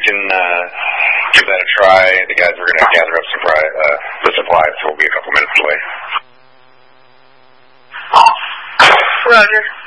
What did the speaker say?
can give that a try. The guys are going to gather up the supplies, so we'll be a couple minutes away. Roger.